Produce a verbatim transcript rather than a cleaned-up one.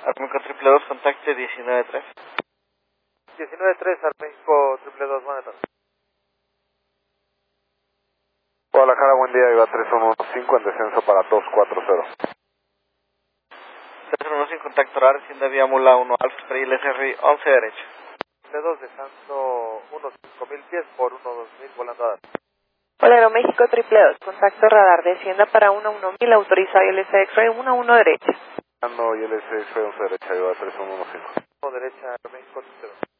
Arméxico triple dos, contacte diecinueve tres. diecinueve tres, Arméxico triple dos, buenas tardes. Guadalajara, buen día, iba tres uno uno cinco en descenso para dos cuatro cero. tres uno uno sin contacto radar, desciende vía Mula uno Alfa Trail S R I once derecha. triple dos, descenso uno cinco mil pies por uno dos mil, volando a dar. Hola, Aeroméxico triple dos, contacto radar, descienda para uno uno mil, autoriza I L C X-Ray uno uno derecha. Ando I L C X once derecha, iba tres uno uno cinco. uno derecha, Aeroméxico triple dos.